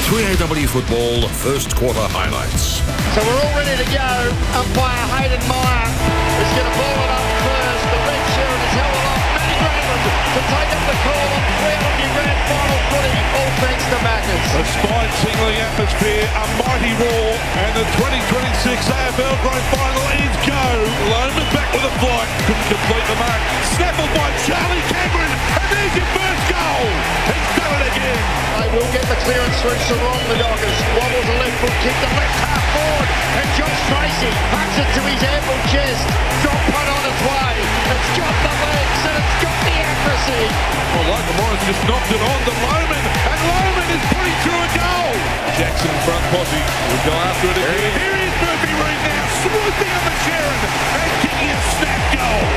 3AW Football first quarter highlights. So we're all ready to go. Umpire Hayden Meyer is going to ball it up first. The red shirt is held aloft. Matty Raymond to take up the call on 3AW Grand Final footy. All thanks to Maccas. A spine-tingling atmosphere, a mighty roar, and the 2026 AFL Grand Final is go. Loman back with a flight, couldn't complete the mark. Snaffled by Charlie Cameron, and there's your first goal. He's done it again. They will get the clearance through Sarong, the Dockers. Wobbles a left foot kick, the left half forward, and Josh Tracy hugs it to his ample chest. Drop punt on its way. It's got the legs and it's got the accuracy. Well, Logan Morris just knocked it on to Loman, and Loman is putting through a goal. Jackson front posse will go after it again. Here is Murphy Reid now, swooping on the Sharon and kicking a snap goal.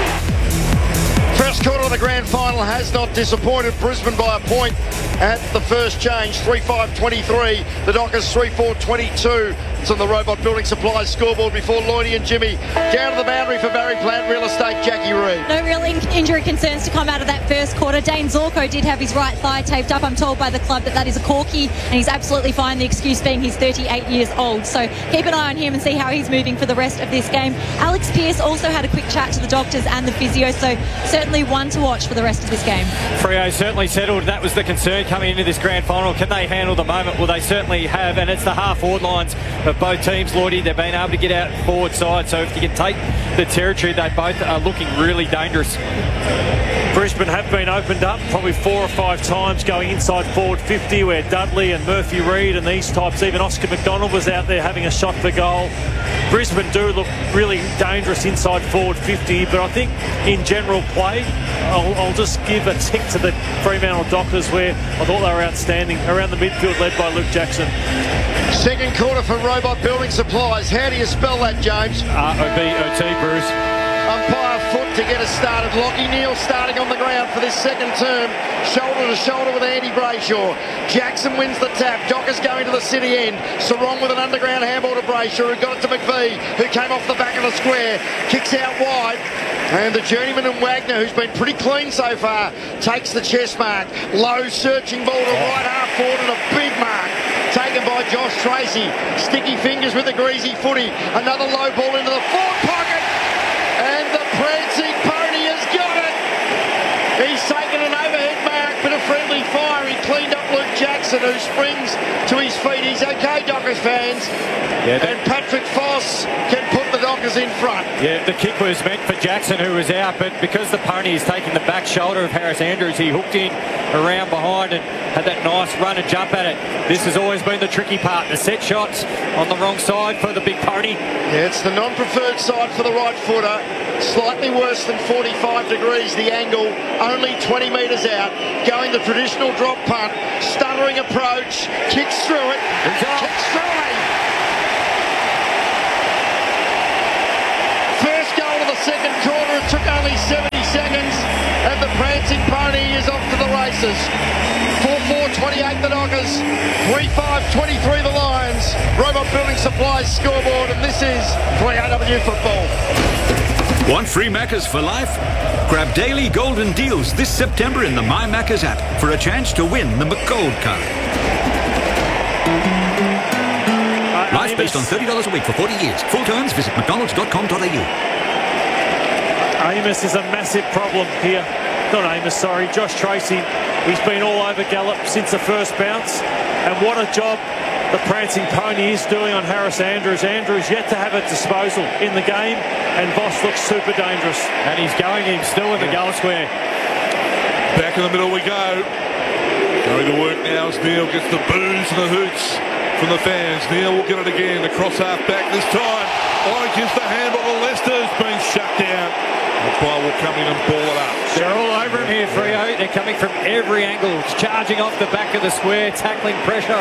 First quarter of the grand final has not disappointed. Brisbane by a point at the first change, 3-5-23. The Dockers 3-4-22. It's on the Robot Building Supplies scoreboard before Lloydie and Jimmy. Down to the boundary for Barry Plant Real Estate, Jackie Reid. No real injury concerns to come out of that first quarter. Dane Zorko did have his right thigh taped up. I'm told by the club that is a corky and he's absolutely fine. The excuse being he's 38 years old. So keep an eye on him and see how he's moving for the rest of this game. Alex Pearce also had a quick chat to the doctors and the physio, so certainly one to watch for the rest of this game. Freo certainly settled. That was the concern coming into this grand final. Can they handle the moment? Well, they certainly have, and it's the half-forward lines of both teams, Lloydie. They've been able to get out forward side, so if you can take the territory, they both are looking really dangerous. Brisbane have been opened up probably 4 or 5 times going inside forward 50, where Dudley and Murphy Reid and these types, even Oscar McDonald was out there having a shot for goal. Brisbane do look really dangerous inside forward 50, but I think in general play, I'll just give a tick to the Fremantle Dockers, where I thought they were outstanding around the midfield, led by Luke Jackson. Second quarter for Robot Building Supplies. How do you spell that, James? R-O-B-O-T, Bruce. Umpire foot to get us started. Lockie Neal starting on the ground for this second term. Shoulder to shoulder with Andy Brayshaw. Jackson wins the tap. Dockers going to the city end. Sarong with an underground handball to Brayshaw, who got it to McVee, who came off the back of the square. Kicks out wide. And the journeyman and Wagner, who's been pretty clean so far, takes the chest mark. Low searching ball to right half forward and a big mark taken by Josh Tracy. Sticky fingers with the greasy footy. Another low ball into the forward pocket. And the prancing pony has got it. He's taken an overhead mark, but a friendly fire. He cleaned up Luke Jackson, who springs to his feet. He's okay, Dockers fans. And Patrick Foss can put the Dockers in front. Yeah, the kick was meant for Jackson, who was out, but because the pony is taking the back shoulder of Harris Andrews, he hooked in around behind and had that nice run and jump at it. This has always been the tricky part, the set shots on the wrong side for the big pony. Yeah, it's the non-preferred side for the right footer. Slightly worse than 45 degrees, the angle, only 20 metres out. Going the traditional drop punt, stuttering approach, kicks through it, kicks through it. First goal of the second quarter, it took only 70 seconds, and the prancing pony is off to the races. 4-4-28 the Dockers, 3-5-23 the Lions. Robot Building Supplies scoreboard, and this is 3AW Football. Want free Maccas for life? Grab daily golden deals this September in the My Maccas app for a chance to win the McGold card. Life based on $30 a week for 40 years. Full terms, visit mcdonalds.com.au. Amos is a massive problem here. Not Amos, sorry. Josh Tracy. He's been all over Gallup since the first bounce. And what a job the prancing pony is doing on Harris Andrews. Andrews yet to have a disposal in the game, and Voss looks super dangerous. And he's going him still in the goal square. Back in the middle we go. Going to work now as Neal gets the boos and the hoots from the fans. Neal will get it again. The cross half back this time. Oh, gives the handball to Lester's been shut down. Umpire will come in and ball it up. They're all over him here, Freo. They're coming from every angle. Charging off the back of the square, tackling pressure.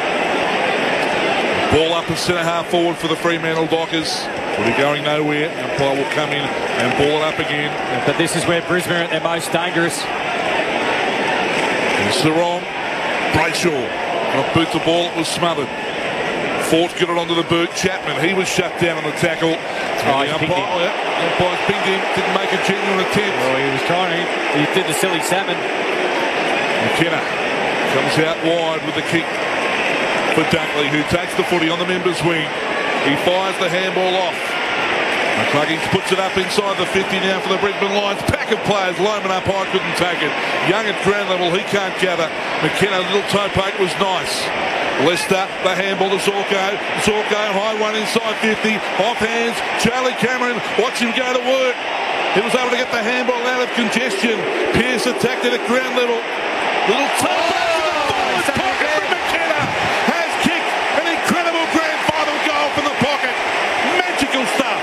Ball up and centre half forward for the Fremantle Dockers. Will be going nowhere. Umpire will come in and ball it up again. But this is where Brisbane are at their most dangerous. And Sarong. Brayshaw. Not boot the ball, it was smothered. Fort got it onto the boot. Chapman, he was shut down on the tackle. He picked him. Umpire's pinged him. Didn't make a genuine attempt. Well, he was trying to. He did the silly salmon. McKenna comes out wide with the kick. for Dunkley, who takes the footy on the members' wing. He fires the handball off. McCluggage puts it up inside the 50 now for the Brisbane Lions. Pack of players, Loman up high, couldn't take it. Young at ground level, he can't gather. McKenna, little toe poke was nice. Leicester, the handball to Zorko. Zorko, high one inside 50. Off hands, Charlie Cameron, watch him go to work. He was able to get the handball out of congestion. Pearce attacked it at ground level. Little toe poke to the forward pocket from McKenna. Has kicked an incredible grand final goal from the pocket. Magical stuff.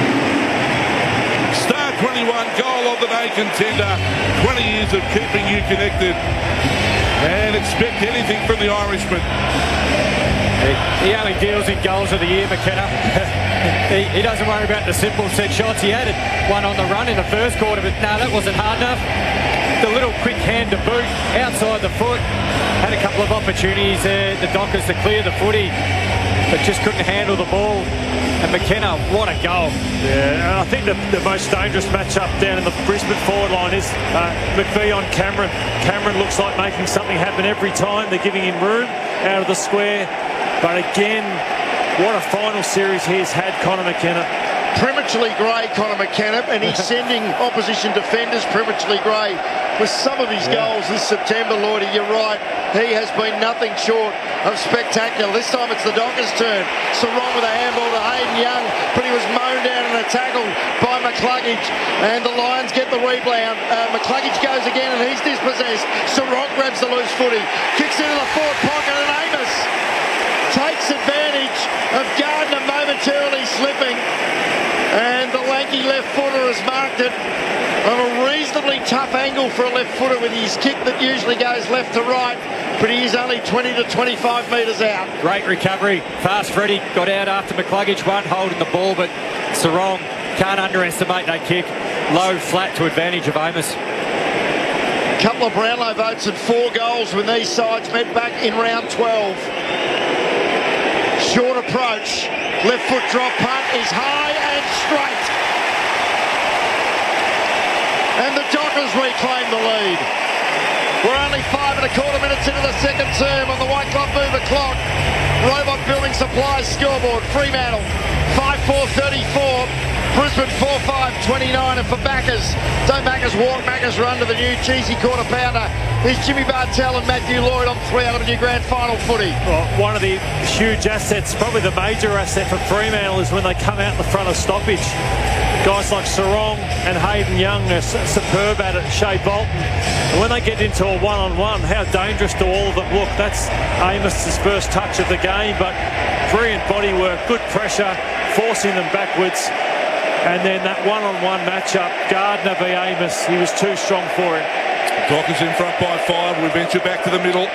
Star 21, goal of the day contender. 20 years of keeping you connected. And expect anything from the Irishman. He only deals in goals of the year, McKenna. he doesn't worry about the simple set shots. He had one on the run in the first quarter, but no, that wasn't hard enough. The little quick hand to boot, outside the foot. Had a couple of opportunities there, the Dockers to clear the footy, but just couldn't handle the ball. And McKenna, what a goal. Yeah, and I think the most dangerous matchup down in the Brisbane forward line is McVie on Cameron. Cameron looks like making something happen every time. They're giving him room out of the square. But again, what a final series he's had, Connor McKenna. Prematurely grey, Connor McKenna, and he's sending opposition defenders prematurely grey with some of his goals this September, Lloydie. You're right. He has been nothing short of spectacular. This time it's the Dockers' turn. Sarong with a handball to Hayden Young, but he was mown down in a tackle by McCluggage, and the Lions get the rebound. McCluggage goes again, and he's dispossessed. Sarong grabs the loose footy, kicks into the forward pocket, and Amos takes advantage of Gardner momentarily slipping. And the lanky left footer has marked it on a reasonably tough angle for a left footer with his kick that usually goes left to right, but he is only 20 to 25 metres out. Great recovery. Fast Freddie got out after McCluggage, one holding the ball, but Sarong can't underestimate that kick. Low, flat to advantage of Amos. A couple of Brownlow votes and 4 goals when these sides met back in round 12. Short approach. Left foot drop punt is high and straight. And the Dockers reclaim the lead. We're only 5 1/4 minutes into the second term on the White Club Mover clock. Robot Building Supplies scoreboard. Fremantle 5-4-34. Brisbane 4-5-29. And for backers, don't backers walk, backers run to the new cheesy quarter pounder. Here's Jimmy Bartell and Matthew Lloyd on 3 out of the new grand final footy. Well, one of the huge assets, probably the major asset for Fremantle, is when they come out in the front of stoppage. Guys like Sarong and Hayden Young are superb at it, Shea Bolton. And when they get into a one-on-one, how dangerous do all of them look? That's Amos's first touch of the game, but brilliant body work, good pressure, forcing them backwards. And then that one-on-one matchup, Gardner v Amos, he was too strong for him. Dockers in front by 5. We venture back to the middle.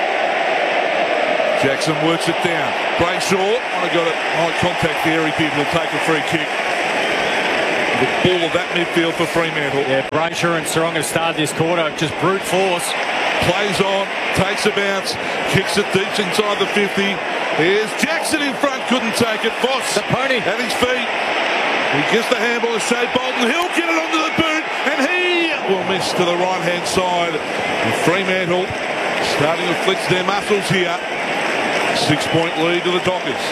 Jackson works it down. Brayshaw, I got it. High contact there. He did. Will take a free kick. The ball of that midfield for Fremantle. Yeah, Brayshaw and Sarong have started this quarter. Just brute force. Plays on, takes a bounce, kicks it deep inside the 50. Here's Jackson in front, couldn't take it. Voss The pony at his feet. He gets the handball to Shea Bolton. He'll get it onto the boot, and he will miss to the right-hand side. And Fremantle starting to flex their muscles here. 6-point lead to the Dockers.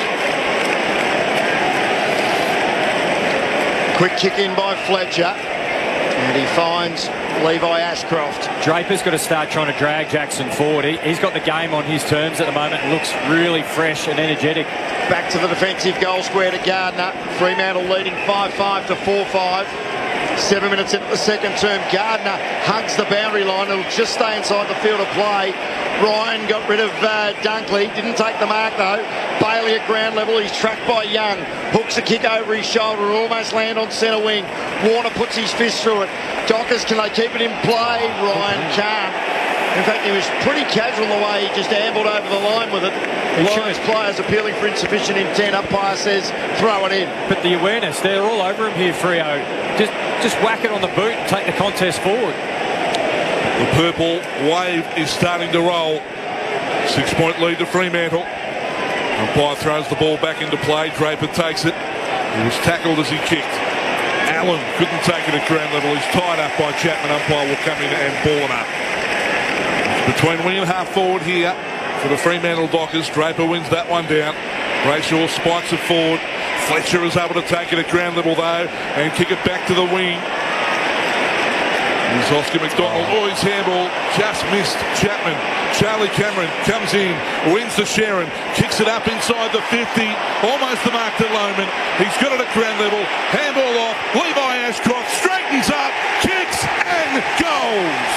Quick kick in by Fletcher, and he finds Levi Ashcroft. Draper's got to start trying to drag Jackson forward. He's got the game on his terms at the moment. Looks really fresh and energetic. Back to the defensive goal square to Gardner. Fremantle leading 5-5 to 4-5. 7 minutes into the second term. Gardner hugs the boundary line. It'll just stay inside the field of play. Ryan got rid of Dunkley. Didn't take the mark though. Bailey at ground level. He's tracked by Young. Hooks a kick over his shoulder. Almost land on centre wing. Warner puts his fist through it. Dockers, can they keep it in play? Ryan can't. In fact, he was pretty casual the way he just ambled over the line with it. Lions players appealing for insufficient intent. Umpire says throw it in. But the awareness, they're all over him here, Freo. Just whack it on the boot and take the contest forward. The purple wave is starting to roll. 6-point lead to Fremantle. Umpire throws the ball back into play. Draper takes it. He was tackled as he kicked. Allen couldn't take it at ground level. He's tied up by Chapman. Umpire will come in and ball it up. Between wing and half forward here. for the Fremantle Dockers. Draper wins that one down. Brayshaw spikes it forward. Fletcher is able to take it at ground level though and kick it back to the wing. Here's Oscar McDonald. Oh, his handball just missed Chapman. Charlie Cameron comes in, wins to Sharon, kicks it up inside the 50, almost the mark to Lohman. He's got it at ground level. Handball off. Levi Ashcroft straightens up, kicks and goals.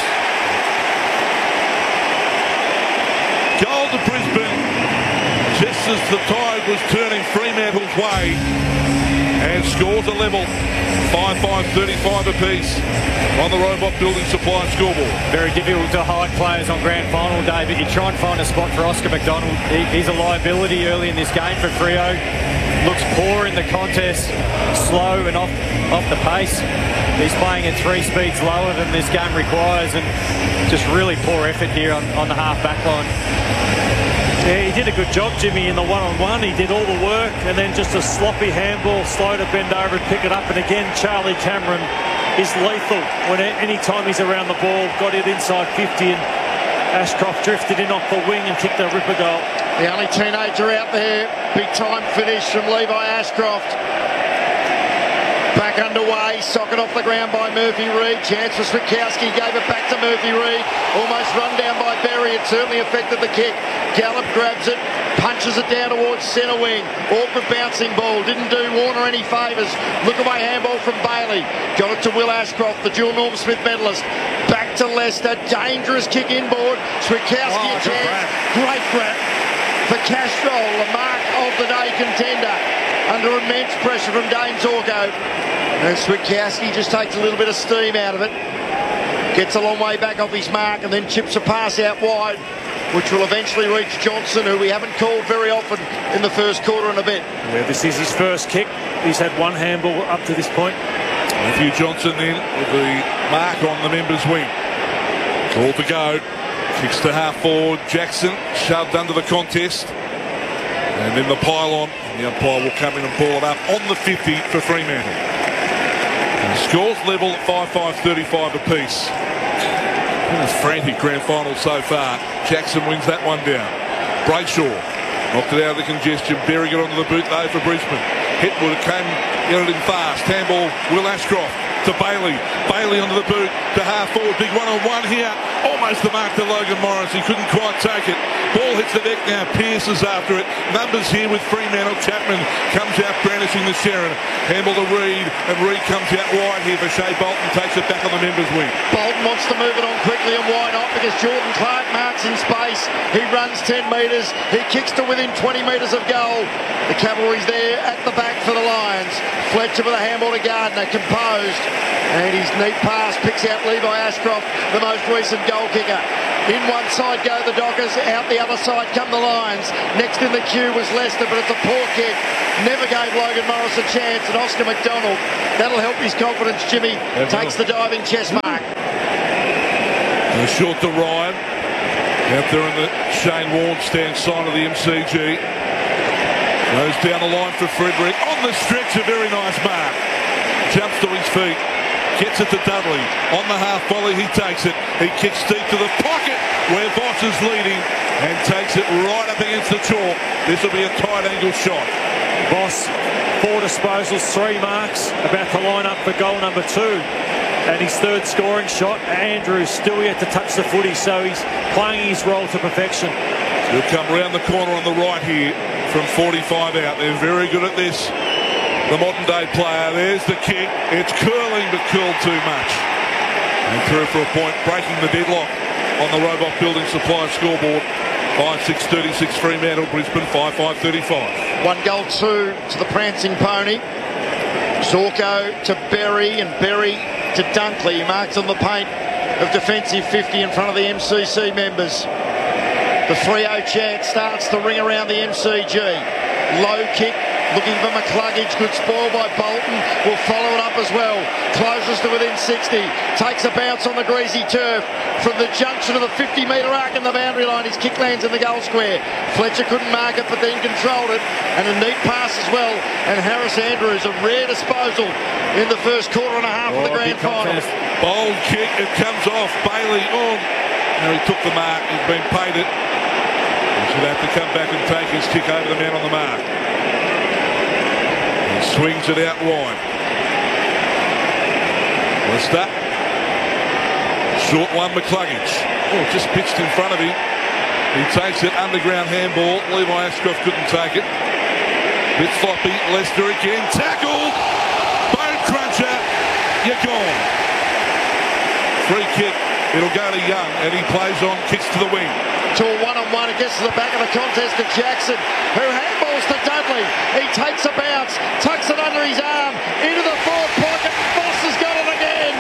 Goal to Brisbane just as the tide was turning Fremantle's way, and scores a level. 5-5-35 apiece on the Robot Building Supply scoreboard. Very difficult to hide players on grand final day, but you try and find a spot for Oscar McDonald. He's a liability early in this game for Freo. Looks poor in the contest, slow and off the pace. He's playing at 3 speeds lower than this game requires, and just really poor effort here on the half-back line. Yeah, he did a good job, Jimmy, in the one-on-one. He did all the work, and then just a sloppy handball, slow to bend over and pick it up. And again, Charlie Cameron is lethal when any time he's around the ball. Got it inside 50, and Ashcroft drifted in off the wing and kicked a ripper goal. The only teenager out there. Big time finish from Levi Ashcroft. Back underway, socket off the ground by Murphy Reid. Chance for Switkowski, gave it back to Murphy Reid. Almost run down by Berry. It certainly affected the kick. Gallup grabs it, punches it down towards centre wing. Awkward bouncing ball, didn't do Warner any favours. Look away handball from Bailey. Got it to Will Ashcroft, the dual Norm Smith medalist. Back to Leicester, dangerous kick inboard. Switkowski a chance. Great grab for Castro, the mark of the day contender. Under immense pressure from Dane Zorko. And Switkowski just takes a little bit of steam out of it. Gets a long way back off his mark and then chips a pass out wide, which will eventually reach Johnson, who we haven't called very often in the first quarter and a bit. Yeah, this is his first kick. He's had one handball up to this point. Matthew Johnson then with the mark on the members' wing. All to go. Kicks to half forward. Jackson shoved under the contest. And then the pylon. The umpire will come in and ball it up on the 50 for Fremantle. And scores level at 5-5-35 apiece. Been a frantic grand final so far. Jackson wins that one down. Brayshaw knocked it out of the congestion. Berry got onto the boot though for Brisbane. Hetwood came in fast. Handball, Will Ashcroft to Bailey. Bailey onto the boot to half forward. Big one-on-one here. Almost the mark to Logan Morris. He couldn't quite take it. Ball hits the deck now. Pearce is after it. Numbers here with Fremantle. Chapman comes out brandishing the Sharon. Handball to Reid, and Reid comes out wide here for Shea Bolton. Takes it back on the members' wing. Bolton wants to move it on quickly, and why not? Because Jordan Clark marks in space. He runs 10 metres. He kicks to within 20 metres of goal. The Cavalry's there at the back for the Lions. Fletcher with a handball to Gardner, composed. And his neat pass picks out Levi Ashcroft, the most recent goal kicker. In one side go the Dockers, out the other side come the Lions. Next in the queue was Leicester, but it's a poor kick. Never gave Logan Morris a chance, and Oscar McDonald, that'll help his confidence, Jimmy, takes the diving chest mark. And short to Ryan. Out there in the Shane Warne stand sign of the MCG. Goes down the line for Frederick. On the stretch, a very nice mark. Jumps to his feet. Gets it to Dudley. On the half volley, he takes it. He kicks deep to the pocket where Voss is leading and takes it right up against the chalk. This will be a tight angle shot. Voss, 4 disposals, 3 marks, about to line up for goal number 2. And his third scoring shot. Andrews still yet to touch the footy, so he's playing his role to perfection. He'll come round the corner on the right here from 45 out. They're very good at this. The modern day player, there's the kick. It's curling, but curled too much. And through for a point, breaking the deadlock on the Robot Building Supply scoreboard. 5-6-36 Fremantle, Brisbane 5-5-35. 1 goal 2 to the prancing pony. Zorko to Berry, and Berry to Dunkley. He marks on the paint of defensive 50 in front of the MCC members. The Freo chant starts to ring around the MCG. Low kick. Looking for McCluggage, good spoil by Bolton, will follow it up as well. Closes to within 60, takes a bounce on the greasy turf. From the junction of the 50-metre arc in the boundary line, his kick lands in the goal square. Fletcher couldn't mark it, but then controlled it, and a neat pass as well. And Harris Andrews, a rare disposal in the first quarter and a half of the grand final. Bold kick, it comes off. Bailey on. Now he took the mark, he's been paid it. Should have to come back and take his kick over the man on the mark. He swings it out wide. Lister. Short one, McCluggage. Oh, just pitched in front of him. He takes it, underground handball. Levi Ashcroft couldn't take it. Bit sloppy. Leicester again. Tackled. Bone cruncher. You're gone. Free kick. It'll go to Young, and he plays on, kicks to the wing. To a one-on-one, it gets to the back of the contest to Jackson, who handballs to Dudley. He takes a bounce, tucks it under his arm, into the forward pocket. Voss has got it again.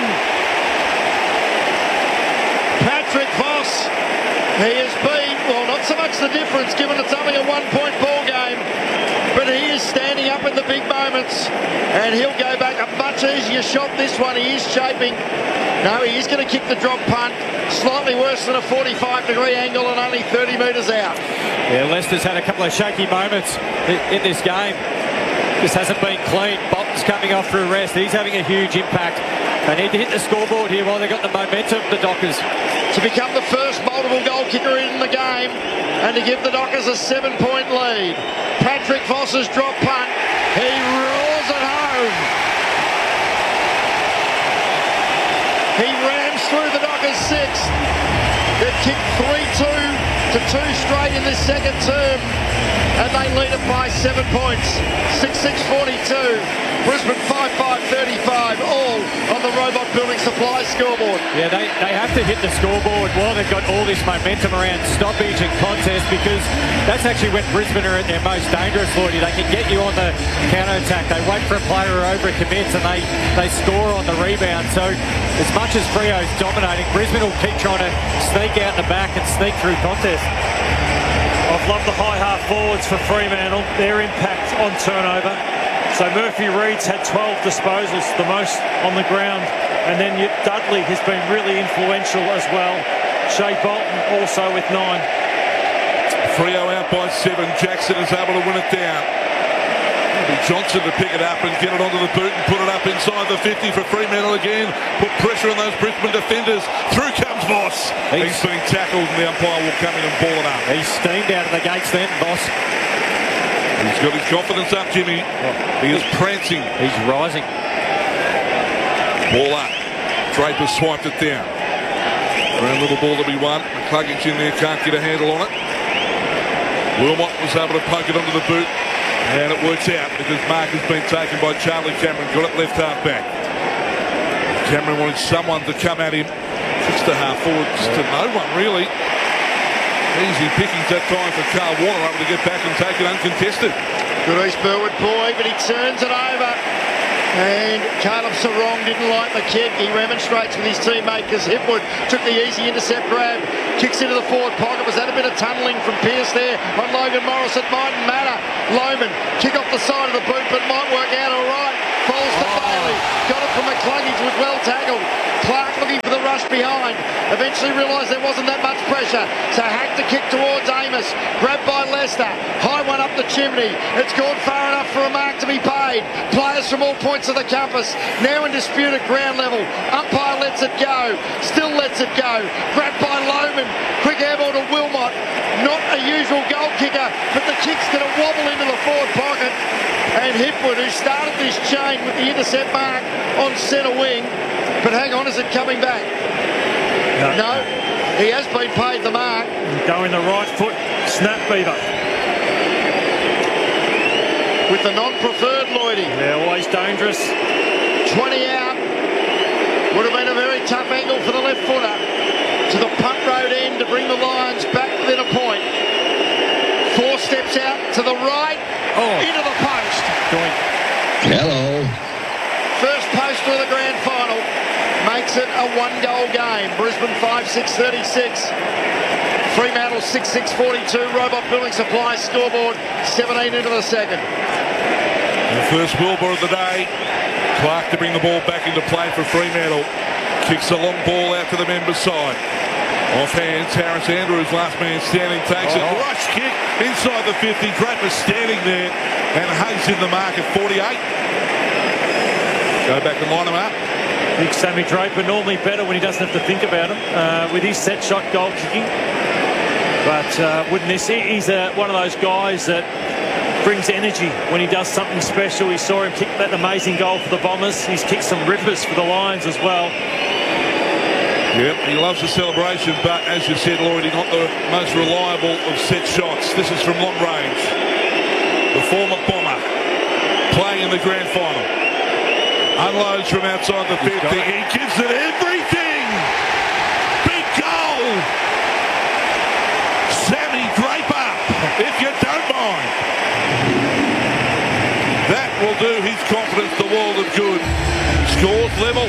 Patrick Voss, he has been, well, not so much the difference, given it's only a one-point ball game, but he is standing up in the big moments, and he'll go back a much easier shot this one. He is shaping. No, he is going to kick the drop punt. Slightly worse than a 45-degree angle and only 30 metres out. Yeah, Leicester's had a couple of shaky moments in this game. This hasn't been clean. Bolton's coming off for a rest. He's having a huge impact. They need to hit the scoreboard here while they've got the momentum, the Dockers. To become the first multiple goal kicker in the game and to give the Dockers a 7-point lead. Patrick Voss's drop punt. He roars it home. He rams through the Dockers' sixth. They've kicked 3-2 to 2 straight in this second term, and they lead it by 7 points. 6-6-42. Brisbane 5-5-35, all on the Robot Building Supply scoreboard. Yeah, they have to hit the scoreboard while they've got all this momentum around stoppage and contest, because that's actually when Brisbane are at their most dangerous, Lloydie. They can get you on the counter-attack. They wait for a player who over-commits and they score on the rebound. So as much as Freo's dominating, Brisbane will keep trying to sneak out the back and sneak through contest. I've loved the high half forwards for Fremantle, their impact on turnover. So Murphy Reed's had 12 disposals, the most on the ground. And then Dudley has been really influential as well. Shea Bolton also with 9. Freo out by 7. Jackson is able to win it down. It'll be Johnson to pick it up and get it onto the boot and put it up inside the 50 for Fremantle again. Put pressure on those Brisbane defenders. Through comes Voss. He's being tackled and the umpire will come in and ball it up. He's steamed out of the gates then, Voss. He's got his confidence up, Jimmy. He is prancing. He's rising. Ball up. Draper swiped it down. Round little ball to be won. McCluggage in there, can't get a handle on it. Wilmot was able to poke it onto the boot. And it works out because Mark has been taken by Charlie Cameron. Got it left half back. Cameron wanted someone to come at him. Just to half forward, just to no one really. Easy pickings that time for Carl Warner, able to get back and take it uncontested. Good East Burwood boy, but he turns it over. And Caleb Sarong didn't like the kick. He remonstrates with his teammate because Hipwood took the easy intercept grab. Kicks into the forward pocket. Was that a bit of tunnelling from Pearce there on Logan Morris? It mightn't matter. Loman, kick off the side of the boot, but might work out all right. Falls to Bailey. Got it from McCluggage, was well tackled. Clark looking for the rush behind. Eventually realised there wasn't that much pressure. So hacked the kick towards Amos. Grabbed by Leicester. High one up the chimney. It's gone far enough for a mark to be paid. Players from all points of the compass. Now in dispute at ground level. Umpire lets it go. Still lets it go. Grabbed by Loman. Quick airball to Wilmot. Not a usual goal kicker, but the kick's going to wobble into the forward pocket. And Hipwood, who started this chain with the intercept mark on centre wing. But hang on, is it coming back? No. He has been paid the mark. Going the right foot, snap Beaver. With the non-preferred Lloydie. Yeah, always dangerous. 20 out. Would have been a very tough angle for the left footer. To the punt road end to bring the Lions back within a point. 4 steps out to the right. Into the post. Hello. First poster of the grand final. Makes it a 1-goal game. Brisbane 5-6-36. Fremantle 6-6-42. Robot Building Supply scoreboard 17 into the second. The first Wilbur of the day. Clark to bring the ball back into play for Fremantle. Kicks a long ball out to the member's side. Off hands, Harris Andrews, last man standing, takes it. Rush kick inside the 50. Draper standing there and hugs in the mark at 48. Go back and line him up. Big Sammy Draper, normally better when he doesn't have to think about him. With his set shot goal kicking. But he's one of those guys that brings energy when he does something special. We saw him kick that amazing goal for the Bombers. He's kicked some rippers for the Lions as well. Yep, he loves the celebration, but as you said, Lloyd, he's not the most reliable of set shots. This is from long range. The former Bomber playing in the grand final. Unloads from outside the 50. He gives it everything. Big goal. Sammy Draper, if you don't mind. That will do his confidence the world of good. Scores level,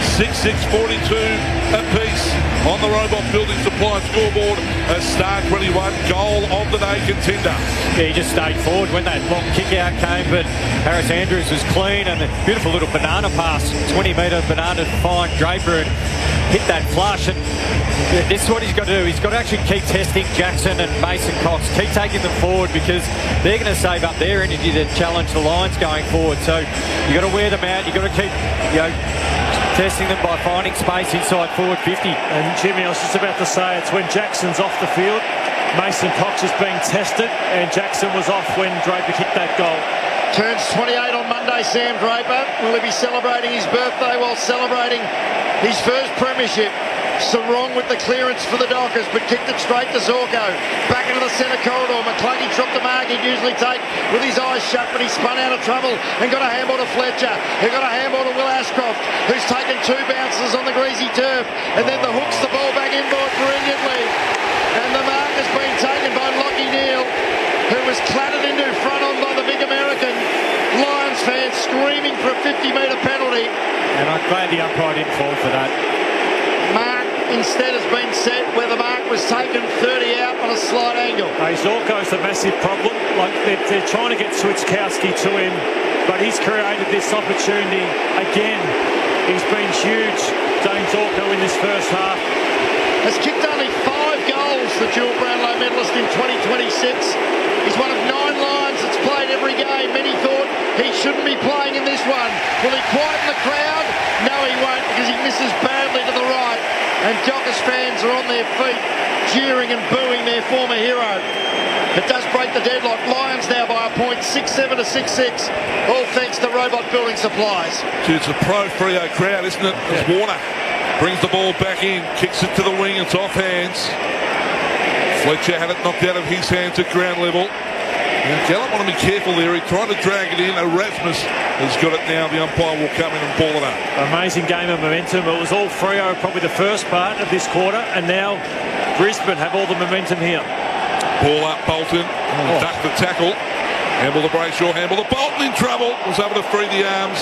6-6-42 apiece on the Robot Building Supply scoreboard. A Star 21 goal of the day contender. Yeah, he just stayed forward when that long kick out came, but Harris Andrews was clean, and a beautiful little banana pass, 20-metre banana to find Draper and hit that flush. And this is what he's got to do. He's got to actually keep testing Jackson and Mason Cox, keep taking them forward, because they're going to save up their energy to challenge the Lions going forward. So you've got to wear them out. You've got to keep, testing them by finding space inside forward 50. And Jimmy, I was just about to say, it's when Jackson's off the field, Mason Cox is being tested, and Jackson was off when Draper kicked that goal. Turns 28 on Monday, Sam Draper. Will he be celebrating his birthday while celebrating his first premiership? Sarong with the clearance for the Dockers, but kicked it straight to Zorko. Back into the centre corridor. McCluggey dropped the mark he'd usually take with his eyes shut, but he spun out of trouble and got a handball to Fletcher. He got a handball to Will Ashcroft, who's taken 2 bounces on the greasy turf, and then hooks the ball back inboard brilliantly. And the mark has been taken by Lachie Neale, who was clattered into front on by the big American. Lions fans screaming for a 50-metre penalty. And I'm glad the umpire didn't fall for that. Mark instead has been set where the mark was taken 30 out on a slight angle. Zorko's a massive problem. Like they're trying to get Switkowski to him, but he's created this opportunity again. He's been huge, Dane Zorko, in this first half. Has kicked only 5 goals, the dual Brownlow medalist in 2026. He's one of 9 Lions that's played every game. Many thought he shouldn't be playing in this one. Will he quieten the crowd? No, he won't, because he misses badly to the right. And Dockers fans are on their feet, cheering and booing their former hero. It does break the deadlock. Lions now by a point, 6-7 to 6-6. All thanks to Robot Building Supplies. It's a pro Freo crowd, isn't it? As Warner brings the ball back in, kicks it to the wing, it's off hands. Fletcher had it knocked out of his hands at ground level. And Gallup want to be careful there. He tried to drag it in. Erasmus has got it now. The umpire will come in and ball it up. Amazing game of momentum. It was all Freo probably the first part of this quarter, and now Brisbane have all the momentum here. Ball up, Bolton. Duck the tackle. Handball to Brayshaw. Handball to Bolton in trouble. Was able to free the arms.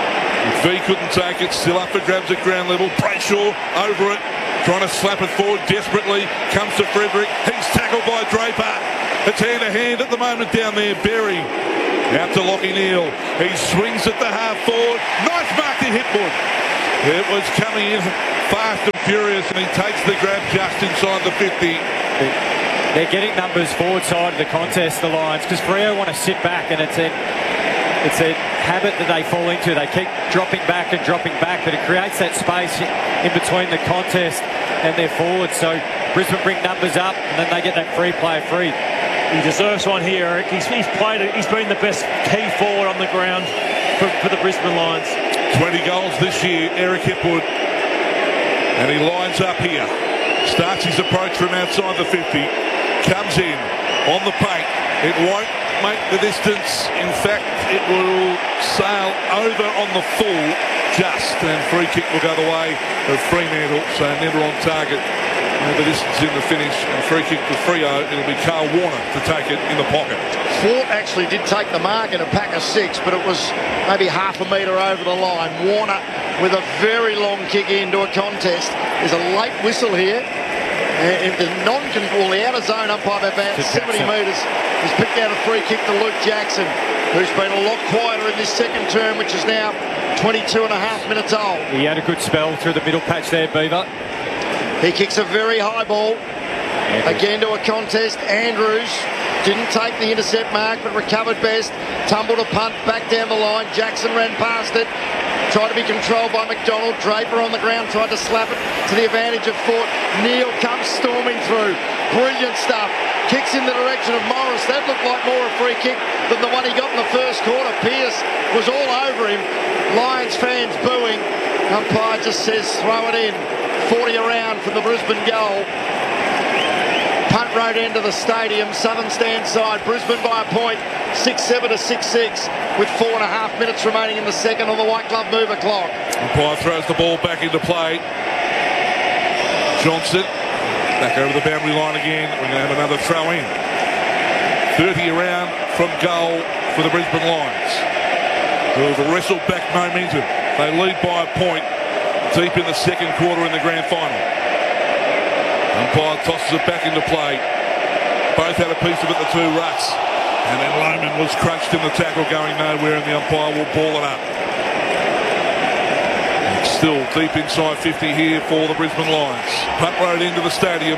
V couldn't take it. Still up for grabs at ground level. Brayshaw over it. Trying to slap it forward desperately. Comes to Frederick. He's tackled by Draper. It's hand-to-hand at the moment down there. Berry out to Lachie Neale. He swings at the half forward. Nice mark to Hipwood. It was coming in fast and furious, and he takes the grab just inside the 50. They're getting numbers forward side of the contest, the Lions, because Freo want to sit back, and it's a habit that they fall into. They keep dropping back, but it creates that space in between the contest and their forwards. So Brisbane bring numbers up, and then they get that free player free. He deserves one here, Eric. He's been the best key forward on the ground for the Brisbane Lions. 20 goals this year, Eric Hipwood. And he lines up here. Starts his approach from outside the 50. Comes in on the paint. It won't make the distance. In fact, it will sail over on the full just. And free kick will go the way of Fremantle. So never on target. The distance in the finish, and free kick to Freo. It'll be Carl Warner to take it in the pocket. Fort actually did take the mark in a pack of 6, but it was maybe half a metre over the line. Warner with a very long kick into a contest. There's a late whistle here. And the the out of zone umpire by about 70 metres has picked out a free kick to Luke Jackson, who's been a lot quieter in this second term, which is now 22 and a half minutes old. He had a good spell through the middle patch there, Beaver. He kicks a very high ball. Again to a contest. Andrews didn't take the intercept mark, but recovered best. Tumbled a punt back down the line. Jackson ran past it. Tried to be controlled by McDonald. Draper on the ground tried to slap it to the advantage of Fort. Neale comes storming through. Brilliant stuff. Kicks in the direction of Morris. That looked like more a free kick than the one he got in the first quarter. Pearce was all over him. Lions fans booing. Umpire just says throw it in. 40 around from the Brisbane goal. Punt road end of the stadium. Southern stand side. Brisbane by a point. 6-7 to 6-6 with 4.5 minutes remaining in the second on the white glove mover clock. Umpire throws the ball back into play. Johnson back over the boundary line again. We're going to have another throw in. 30 around from goal for the Brisbane Lions. They'll wrestle back momentum. They lead by a point deep in the second quarter in the grand final. Umpire tosses it back into play. Both had a piece of it, the two rucks. And then Lohman was crunched in the tackle going nowhere, and the umpire will ball it up. It's still deep inside 50 here for the Brisbane Lions. Punt road into the stadium.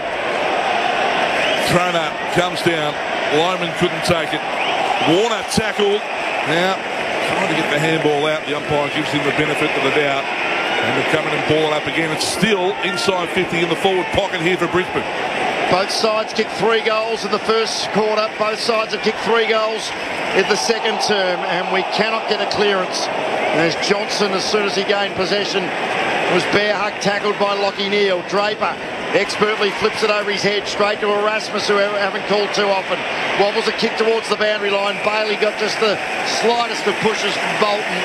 Thrown up, comes down. Lohman couldn't take it. Warner tackled. Now trying to get the handball out. The umpire gives him the benefit of the doubt. And they're coming and ball it up again. It's still inside 50 in the forward pocket here for Brisbane. Both sides kicked 3 goals in the first quarter. Both sides have kicked 3 goals in the second term, and we cannot get a clearance. As Johnson, as soon as he gained possession, was bear hug tackled by Lachie Neale. Draper expertly flips it over his head straight to Erasmus, who haven't called too often. Wobbles a kick towards the boundary line. Bailey got just the slightest of pushes from Bolton.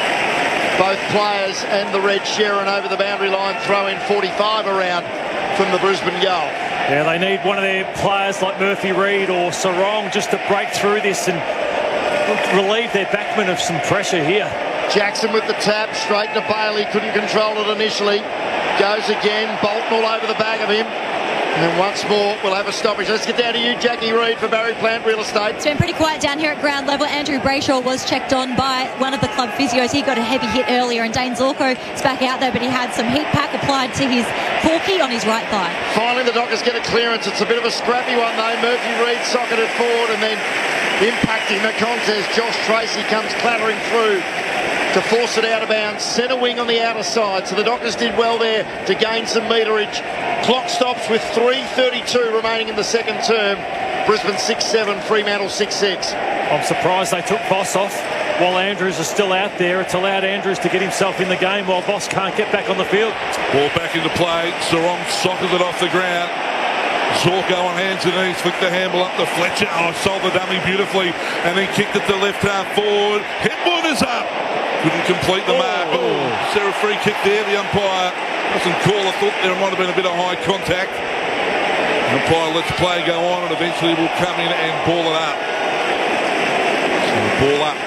Both players and the red Sheeran over the boundary line throw in 45 around from the Brisbane goal. Yeah, they need one of their players like Murphy Reid or Sarong just to break through this and relieve their backmen of some pressure here. Jackson with the tap, straight to Bailey, couldn't control it initially. Goes again, Bolton all over the back of him. And once more, we'll have a stoppage. Let's get down to you, Jackie Reid, for Barry Plant Real Estate. It's been pretty quiet down here at ground level. Andrew Brayshaw was checked on by one of the club physios. He got a heavy hit earlier, and Dane Zorko is back out there, but he had some heat pack applied to his corky on his right thigh. Finally, the Dockers get a clearance. It's a bit of a scrappy one, though. Murphy Reid socketed forward, and then impacting the contest. Josh Tracy comes clattering through to force it out of bounds. Centre wing on the outer side. So the Dockers did well there to gain some meterage. Clock stops with 3:32 remaining in the second term. Brisbane 6-7, Fremantle 6-6. I'm surprised they took Boss off while Andrews is still out there. It's allowed Andrews to get himself in the game while Boss can't get back on the field. Ball back into play. Sarong sockers it off the ground. Zorko on hands and knees, flicked the handle up to Fletcher. Oh, sold the dummy beautifully, and then kicked it to left half forward. Hipwood is up. Couldn't complete the mark. Oh, is there a free kick there? The umpire doesn't call. I thought there might have been a bit of high contact. The umpire lets play go on, and eventually will come in and ball it up. So the ball up.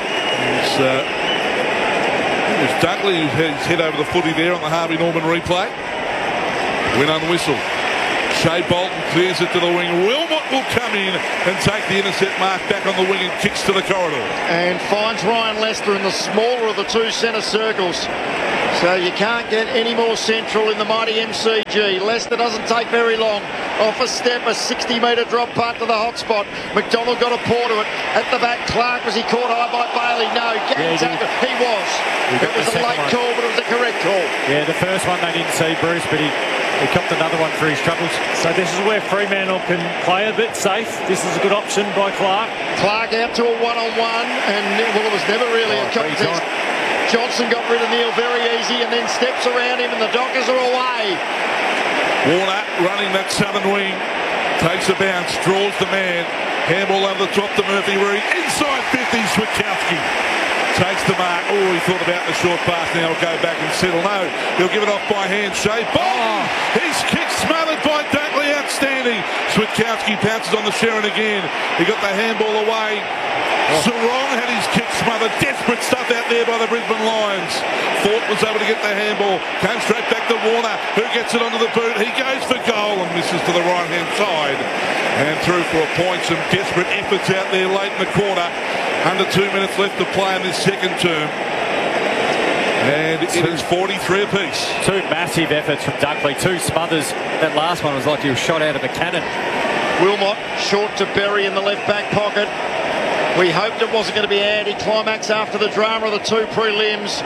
It's Dudley who has his head over the footy there on the Harvey Norman replay. Win unwhistled. Shea Bolton clears it to the wing. Wilmot will come in and take the intercept mark back on the wing and kicks to the corridor. And finds Ryan Lester in the smaller of the two centre circles. So you can't get any more central in the mighty MCG. Lester doesn't take very long. Off a step, a 60-metre drop punt to the hot spot. McDonald got a paw to it. At the back, Clark, was he caught high by Bailey? No, gang tackle. He was. It was a late call, but it was a correct call. Yeah, the first one they didn't see, Bruce, but he copped another one for his troubles. So this is where Fremantle can play a bit safe. This is a good option by Clark. Clark out to a one-on-one, and well, it was never really a contest. Johnson got rid of Neale very easy and then steps around him, and the Dockers are away. Warner running that southern wing. Takes a bounce, draws the man. Handball over the top to Murphy Reid. Inside 50, Switkowski takes the mark. Oh, he thought about the short pass. Now he'll go back and settle. No, he'll give it off by hand. Shea Bolton. His kick smothered by Dunkley. Outstanding. Switkowski pounces on the Sheeran again. He got the handball away. Sarong had his kick smothered. Desperate stuff out there by the Brisbane Lions. Fort was able to get the handball. Came straight back to Warner, who gets it onto the boot. He goes for goal and misses to the right-hand side. And through for a point. Some desperate efforts out there late in the quarter. Under 2 minutes left to play in this second term. And it is 43 apiece. Two massive efforts from Dunkley. Two smothers. That last one was like he was shot out of a cannon. Wilmot short to Berry in the left back pocket. We hoped it wasn't going to be an anti-climax after the drama of the two prelims.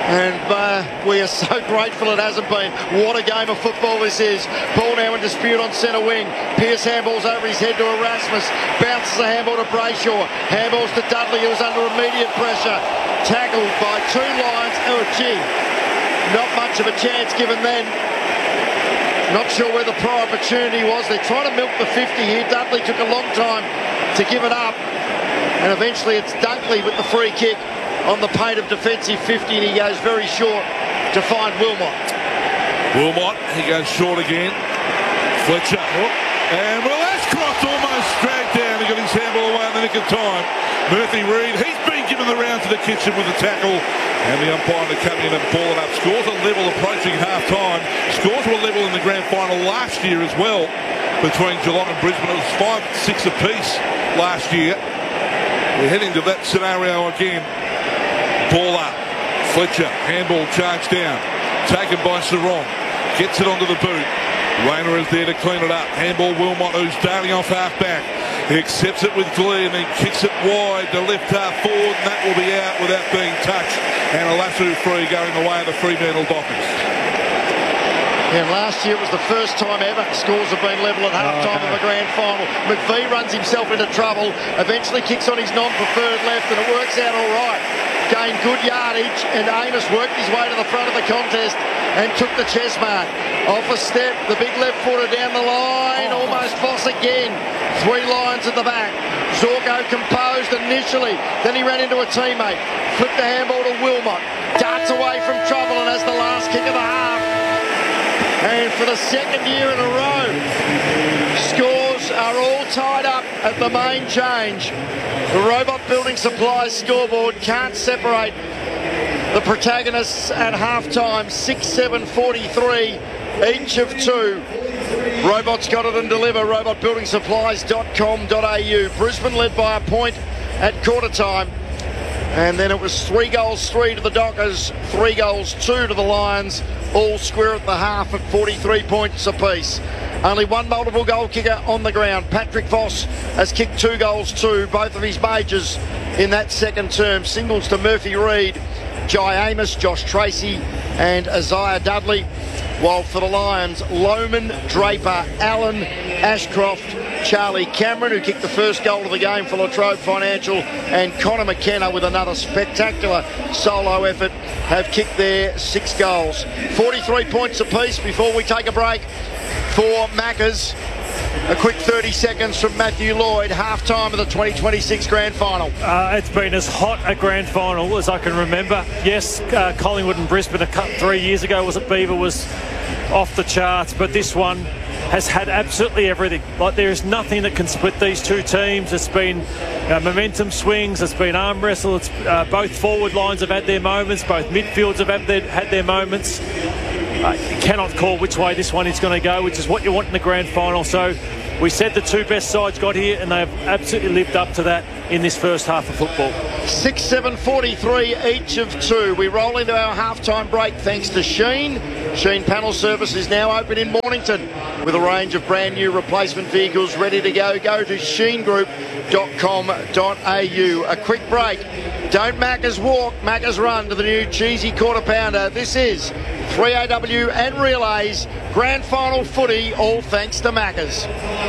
And we are so grateful it hasn't been. What a game of football this is. Ball now in dispute on centre wing. Pearce handballs over his head to Erasmus. Bounces a handball to Brayshaw. Handballs to Dudley, who was under immediate pressure. Tackled by two Lions. Oh, gee. Not much of a chance given then. Not sure where the prior opportunity was. They're trying to milk the 50 here. Dudley took a long time to give it up. And eventually it's Dunkley with the free kick on the paint of defensive 50, and he goes very short to find Wilmot. Wilmot, he goes short again. Fletcher. And well, Ashcroft almost dragged down. He got his handball away in the nick of time. Murphy Reid, he's been given the round to the kitchen with the tackle. And the umpire to come in and ball it up. Scores are level approaching half-time. Scores were level in the grand final last year as well between Geelong and Brisbane. It was 5-6 apiece last year. We're heading to that scenario again. Ball up. Fletcher, handball charged down. Taken by Sarong. Gets it onto the boot. Rayner is there to clean it up. Handball Wilmot, who's darting off half-back. He accepts it with glee and then kicks it wide to left half forward, and that will be out without being touched. And a Lasso free going the way of the Fremantle Dockers. And last year it was the first time ever scores have been level at half-time of a grand final. McVee runs himself into trouble, eventually kicks on his non-preferred left, and it works out all right. Gained good yardage, and Amos worked his way to the front of the contest and took the chest mark. Off a step, the big left footer down the line, almost Voss again. 3 Lions at the back. Zorko composed initially, then he ran into a teammate. Flipped the handball to Wilmot. Darts away from trouble and has the last kick of the half. And for the second year in a row, scores are all tied up at the main change. The Robot Building Supplies scoreboard can't separate the protagonists at half-time. 6-7-43, each of 2. Robots got it and deliver. robotbuildingsupplies.com.au. Brisbane led by a point at quarter time. And then it was 3-3 to the Dockers, 3-2 to the Lions. All square at the half at 43 points apiece. Only one multiple goal kicker on the ground. Patrick Voss has kicked 2 goals too, both of his majors in that second term. Singles to Murphy Reid, Jai Amos, Josh Tracy and Isaiah Dudley. While for the Lions, Lohman, Draper, Allen, Ashcroft, Charlie Cameron, who kicked the first goal of the game for Latrobe Financial, and Connor McKenna with another spectacular solo effort, have kicked their 6 goals. 43 points apiece before we take a break for Maccas. A quick 30 seconds from Matthew Lloyd, half-time of the 2026 Grand Final. It's been as hot a Grand Final as I can remember. Yes, Collingwood and Brisbane 3 years ago was at Beaver was off the charts, but this one has had absolutely everything. Like, there is nothing that can split these two teams. It's been momentum swings, it's been arm wrestle, it's both forward lines have had their moments, both midfields have had their moments. You cannot call which way this one is going to go, which is what you want in the grand final. So we said the 2 best sides got here, and they have absolutely lived up to that in this first half of football. 6-7-43, each of 2. We roll into our half-time break thanks to Sheen. Sheen Panel Service is now open in Mornington with a range of brand new replacement vehicles ready to go. Go to sheengroup.com.au. A quick break. Don't Maccas walk, Maccas run to the new cheesy quarter pounder. This is 3AW and Relays Grand Final footy, all thanks to Maccas.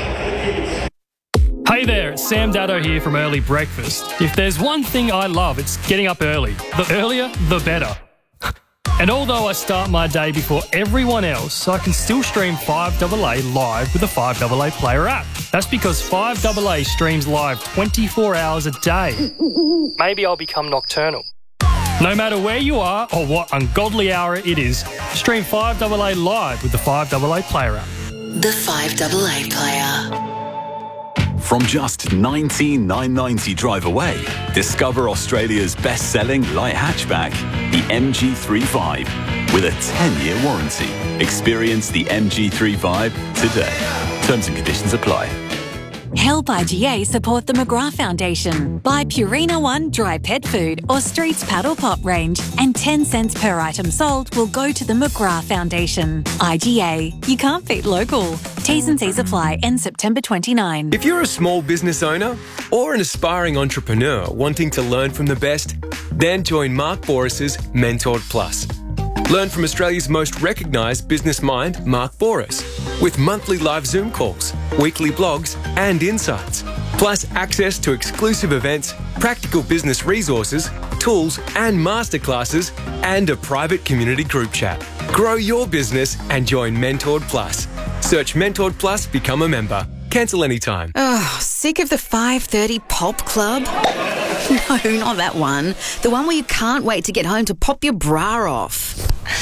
Hey there, it's Sam Daddo here from Early Breakfast. If there's one thing I love, it's getting up early. The earlier, the better. And although I start my day before everyone else, I can still stream 5AA live with the 5AA Player app. That's because 5AA streams live 24 hours a day. Maybe I'll become nocturnal. No matter where you are or what ungodly hour it is, stream 5AA live with the 5AA Player app. The 5AA Player. From just $19,990 drive away, discover Australia's best-selling light hatchback, the MG3 with a 10-year warranty. Experience the MG3 today. Terms and conditions apply. Help IGA support the McGrath Foundation. Buy Purina One dry pet food or Streets Paddle Pop range, and 10 cents per item sold will go to the McGrath Foundation. IGA, you can't beat local. T's and C's apply. End September 29. If you're a small business owner or an aspiring entrepreneur wanting to learn from the best, Then join Mark Boras's Mentored Plus. Learn from Australia's most recognised business mind, Mark Boras, with monthly live Zoom calls, weekly blogs and insights, plus access to exclusive events, practical business resources, tools and masterclasses, and a private community group chat. Grow your business and join Mentored Plus. Search Mentored Plus, become a member. Cancel anytime. Oh, sick of the 5:30 pop club? No, not that one. The one where you can't wait to get home to pop your bra off.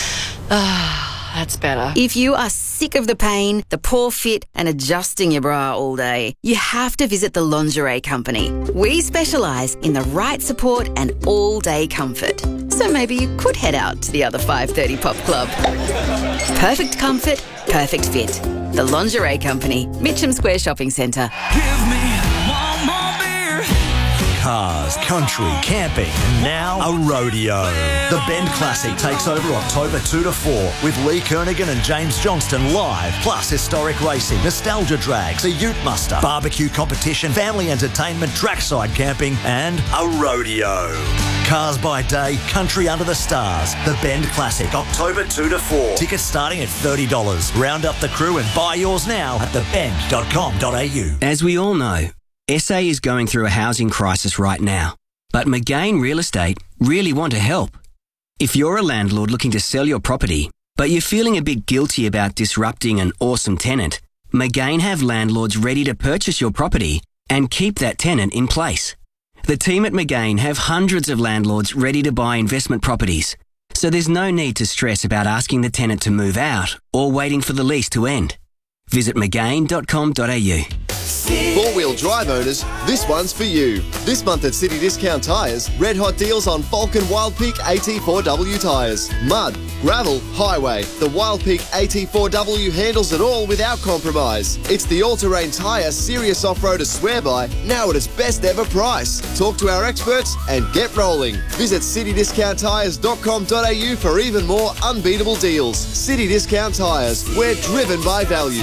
That's better. If you are sick of the pain, the poor fit, and adjusting your bra all day, you have to visit the Lingerie Company. We specialise in the right support and all-day comfort. So maybe you could head out to the other 5:30 pop club. Perfect comfort, perfect fit. The Lingerie Company, Mitcham Square Shopping Centre. Give me one more beer. Cars, country, camping, and now a rodeo. The Bend Classic takes over October 2 to 4 with Lee Kernaghan and James Johnston live, plus historic racing, nostalgia drags, a ute muster, barbecue competition, family entertainment, trackside camping, and a rodeo. Cars by day, country under the stars. The Bend Classic, October 2 to 4. Tickets starting at $30. Round up the crew and buy yours now at thebend.com.au. As we all know, SA is going through a housing crisis right now, but McGain Real Estate really want to help. If you're a landlord looking to sell your property, but you're feeling a bit guilty about disrupting an awesome tenant, McGain have landlords ready to purchase your property and keep that tenant in place. The team at McGain have hundreds of landlords ready to buy investment properties, so there's no need to stress about asking the tenant to move out or waiting for the lease to end. Visit McGain.com.au. Four-wheel drive owners, this one's for you. This month at City Discount Tyres, red hot deals on Falcon Wildpeak AT4W tyres. Mud, gravel, highway. The Wildpeak AT4W handles it all without compromise. It's the all-terrain tyre serious off-roaders swear by, now at its best ever price. Talk to our experts and get rolling. Visit citydiscounttyres.com.au for even more unbeatable deals. City Discount Tyres, we're driven by value.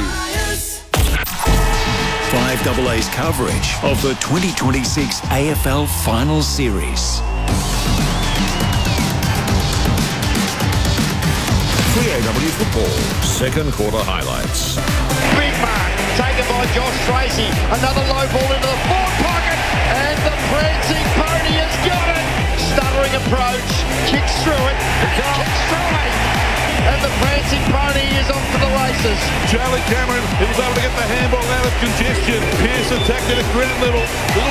5AA's coverage of the 2026 AFL Finals Series. 3AW Football, second quarter highlights. Big mark, taken by Josh Tracy. Another low ball into the forward pocket, and the prancing pony has got it. Stuttering approach, kicks through it, kicks through it. And the prancing pony is off to the races. Charlie Cameron, he was able to get the handball out of congestion. Pearce attacked it at ground level. Little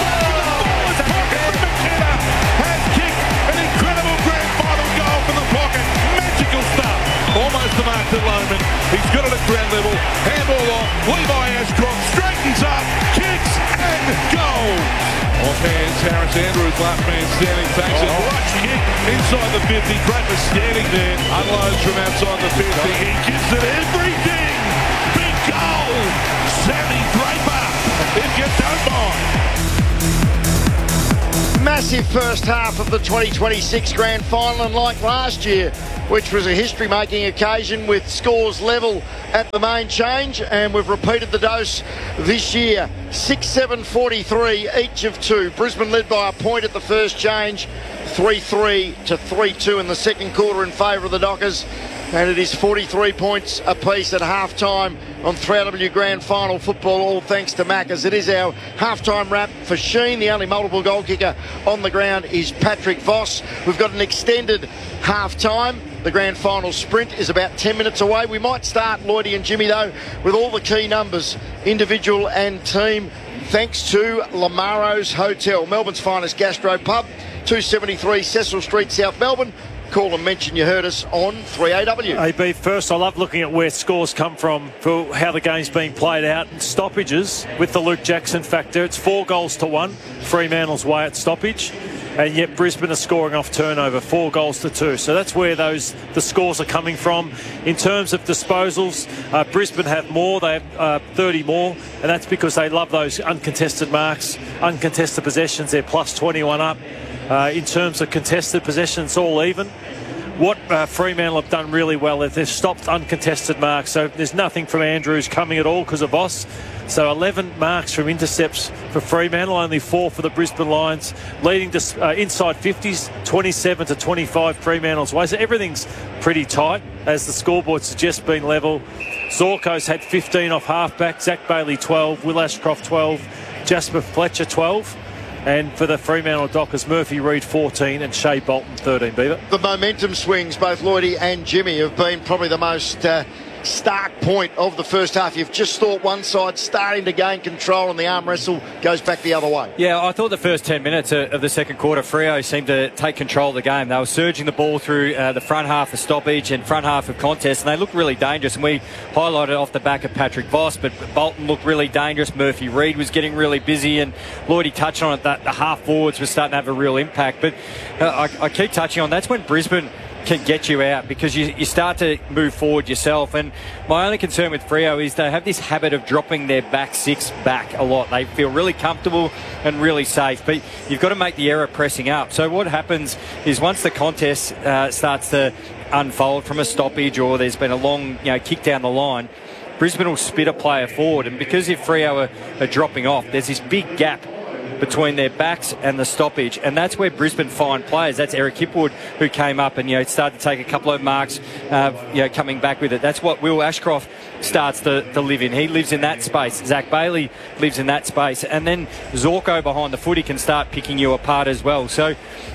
McKenna has kicked an incredible grand final goal from the pocket. Magical stuff. Almost the mark to Lohman. He's got it at ground level. Handball off. Levi Ashcroft straightens up, kicks and goals. Off hands, Harris Andrews, last man standing, takes it. Right kick inside the 50. Great standing there. Unloads from outside the 50. He gives it everything. Big goal. Sammy Draper, if you don't mind. Massive first half of the 2026 Grand Final, and like last year, which was a history-making occasion with scores level at the main change, and we've repeated the dose this year. 6-7-43, each of two. Brisbane led by a point at the first change, 3-3 to 3-2 in the second quarter in favour of the Dockers, and it is 43 points apiece at half-time on 3AW Grand Final football, all thanks to Maccas. It is our half-time wrap for Sheen. The only multiple goal kicker on the ground is Patrick Voss. We've got an extended half-time. The Grand Final sprint is about 10 minutes away. We might start, Lloydie and Jimmy, though, with all the key numbers, individual and team, thanks to Lamaro's Hotel, Melbourne's finest gastro pub, 273 Cecil Street, South Melbourne. Call and mention you heard us on 3AW. AB, first, I love looking at where scores come from for how the game's being played out. Stoppages with the Luke Jackson factor. It's 4-1, Fremantle's way at stoppage. And yet Brisbane are scoring off turnover, 4-2. So that's where the scores are coming from. In terms of disposals, Brisbane have more. They have 30 more. And that's because they love those uncontested marks, uncontested possessions. They're plus 21 up. In terms of contested possessions, all even. what Fremantle have done really well is they've stopped uncontested marks. So there's nothing from Andrews coming at all because of Voss. So 11 marks from intercepts for Fremantle, only 4 for the Brisbane Lions, leading to inside 50s, 27 to 25 Fremantle's way. So everything's pretty tight as the scoreboard's just been level. Zorko's had 15 off halfback, Zach Bailey 12, Will Ashcroft 12, Jasper Fletcher 12. And for the Fremantle Dockers, Murphy Reid 14 and Shea Bolton 13, Beaver. The momentum swings, both Lloydie and Jimmy, have been probably the most stark point of the first half. You've just thought one side starting to gain control and the arm wrestle goes back the other way. Yeah, I thought the first 10 minutes of the second quarter, Freo seemed to take control of the game. They were surging the ball through the front half of stoppage and front half of contest, and they looked really dangerous. And we highlighted off the back of Patrick Voss, but Bolton looked really dangerous. Murphy Reid was getting really busy, and Lloydie touched on it that the half forwards were starting to have a real impact. But I keep touching on that's when Brisbane can get you out, because you start to move forward yourself. And my only concern with Freo is they have this habit of dropping their back six back a lot. They feel really comfortable and really safe, but you've got to make the error pressing up. So what happens is once the contest starts to unfold from a stoppage, or there's been a long kick down the line, Brisbane will spit a player forward, and because if Freo are dropping off, there's this big gap between their backs and the stoppage, and that's where Brisbane find players. That's Eric Hipwood, who came up and started to take a couple of marks coming back with it. That's what Will Ashcroft starts to live in. He lives in that space. Zach Bailey lives in that space, and then Zorko behind the footy can start picking you apart as well. So